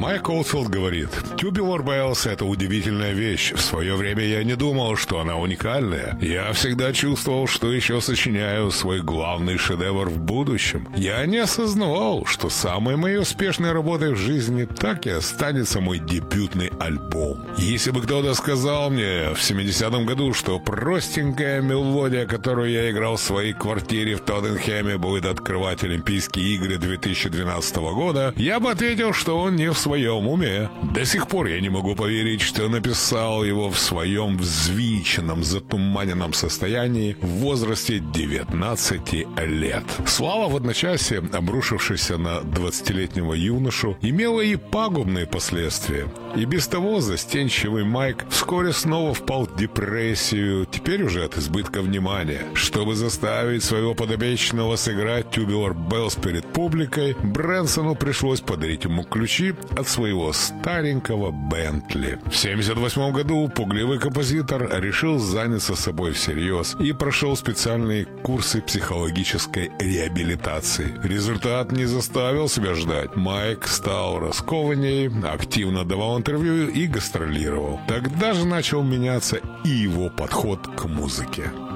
Майк Олдфилд говорит: «Tubular Bells — это удивительная вещь. В свое время я не думал, что она уникальная. Я всегда чувствовал, что еще сочиняю свой главный шедевр в будущем. Я не осознавал, что самой моей успешной работой в жизни так и останется мой дебютный альбом. Если бы кто-то сказал мне в 70-м году, что простенькая мелодия, которую я играл в своей квартире в Тоттенхэме, будет открывать Олимпийские игры 2012 года, я бы ответил, что он не в своем уме. До сих пор я не могу поверить, что написал его в своем взвинченном, затуманенном состоянии в возрасте 19 лет». Слава в одночасье, обрушившаяся на 20-летнего юношу, имела и пагубные последствия. И без того застенчивый Майк вскоре снова впал в депрессию, теперь уже от избытка внимания. Чтобы заставить своего подопечного сыграть Tubular Bells перед публикой, Брэнсону пришлось подарить ему ключи от своего старенького Бентли. В 1978 году пугливый композитор решил заняться собой всерьез и прошел специальные курсы психологической реабилитации. Результат не заставил себя ждать. Майк стал раскованней, активно давал интервью и гастролировал. Тогда же начал меняться и его подход к музыке.